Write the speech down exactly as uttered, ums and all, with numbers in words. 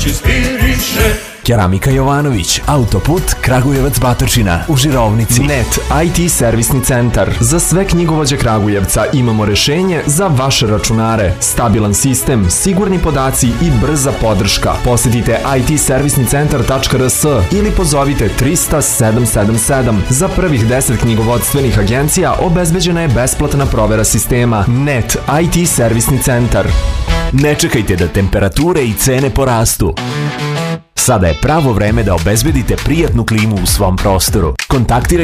Keramika Jovanović, autoput Kragujevac Batočina, u Žirovnici. Net I T servisni centar. Za sve knjigovođe Kragujevca imamo rešenje za vaše računare. Stabilan sistem, sigurni podaci i brza podrška. Posetite i t servisni centar tačka r s ili pozovite tristo sedam sedam sedam. Za prvih deset knjigovodstvenih agencija obezbeđena je besplatna provera sistema. Net I T servisni centar. Ne čekajte da temperature i cene porastu. Sada je pravo vreme da obezbedite prijatnu klimu u svom prostoru. Kontaktirajte